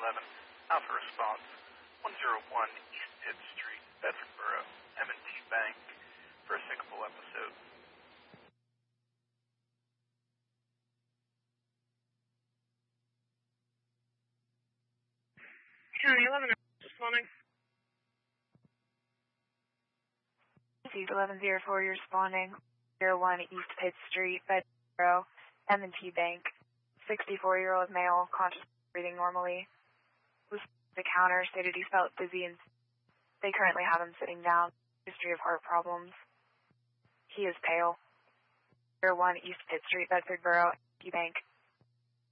11, Alpha Response, 101 East Pitt Street, Bedfordboro, M&T Bank, for a sickable episode. 11 responding. 1104, you're responding. 01 East Pitt Street, Bedfordboro, M&T Bank. 64-year-old male, conscious, breathing normally. Was at the counter, stated he felt dizzy and they currently have him sitting down. History of heart problems. He is pale. 01 East Pitt Street, Bedfordboro, M&T Bank.